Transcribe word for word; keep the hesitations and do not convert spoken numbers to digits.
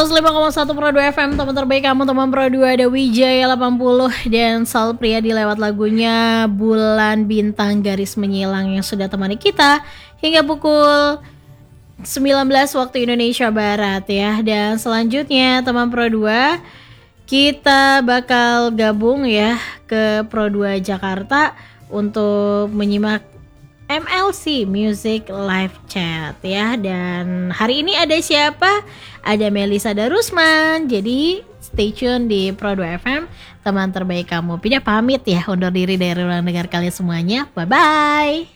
seratus lima koma satu Pro dua F M, teman terbaik kamu, teman Pro dua. Ada Wijaya delapan puluh dan Sal Priadi lewat lagunya Bulan Bintang Garis Menyilang yang sudah temani kita hingga pukul sembilan belas waktu Indonesia Barat ya. Dan selanjutnya teman Pro dua, kita bakal gabung ya ke Pro dua Jakarta untuk menyimak M L C Music Live Chat ya. Dan hari ini ada siapa? Ada Melisa Darusman. Jadi stay tune di Pro dua F M, teman terbaik kamu. Pindah pamit ya, undur diri dari ruang dengar kalian semuanya. Bye bye.